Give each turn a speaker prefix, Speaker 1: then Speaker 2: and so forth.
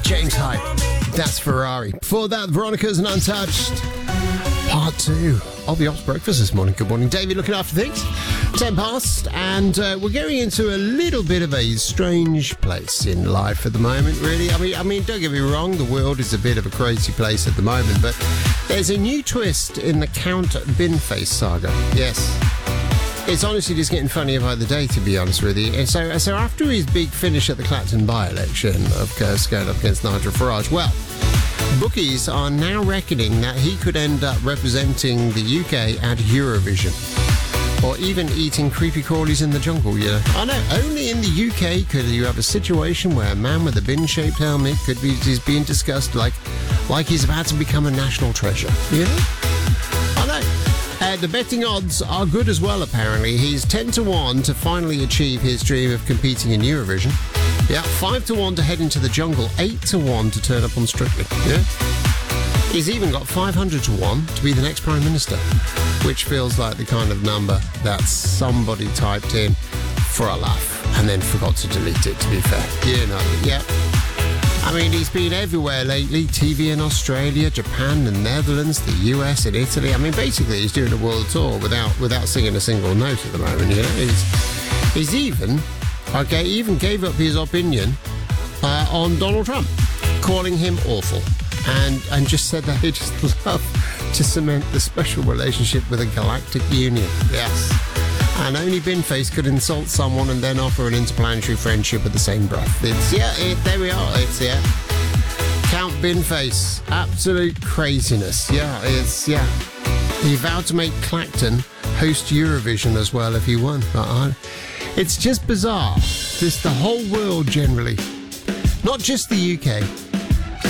Speaker 1: James Hype, that's Ferrari. Before that, Veronica's and Untouched. Part 2 of the Ops Breakfast this morning. Good morning, David, looking after things. 10 past, and we're going into a little bit of a strange place in life at the moment, really. I mean, don't get me wrong, the world is a bit of a crazy place at the moment, but there's a new twist in the Count Binface saga. Yes. It's honestly just getting funnier by the day, to be honest with you. And so after his big finish at the Clacton by-election, of course, going up against Nigel Farage, well, bookies are now reckoning that he could end up representing the UK at Eurovision. Or even eating creepy crawlies in the jungle, you know. I know, only in the UK could you have a situation where a man with a bin-shaped helmet is being discussed like he's about to become a national treasure, you know? I know. The betting odds are good as well, apparently. He's 10-1 to finally achieve his dream of competing in Eurovision. Yeah, 5-1 to head into the jungle, 8-1 to turn up on Strictly. Yeah. He's even got 500-1 to be the next Prime Minister, which feels like the kind of number that somebody typed in for a laugh and then forgot to delete it, to be fair. You know, yeah. I mean, he's been everywhere lately. TV in Australia, Japan, the Netherlands, the US and Italy. I mean, basically, he's doing a world tour without singing a single note at the moment, you know. He's even gave up his opinion on Donald Trump, calling him awful. And just said that he just love to cement the special relationship with a galactic union. Yes. And only Binface could insult someone and then offer an interplanetary friendship at the same breath. There we are. Count Binface. Absolute craziness. He vowed to make Clacton host Eurovision as well if he won. It's just bizarre. Just the whole world generally. Not just the UK.